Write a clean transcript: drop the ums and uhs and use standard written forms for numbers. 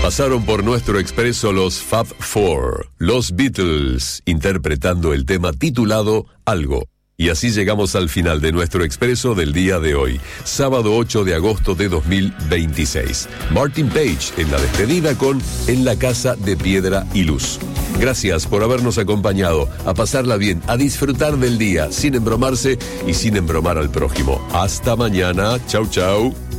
Pasaron por nuestro expreso los Fab Four, los Beatles, interpretando el tema titulado Algo. Y así llegamos al final de nuestro expreso del día de hoy, sábado 8 de agosto de 2026. Martin Page en la despedida con En la Casa de Piedra y Luz. Gracias por habernos acompañado, a pasarla bien, a disfrutar del día, sin embromarse y sin embromar al prójimo. Hasta mañana. Chau, chau.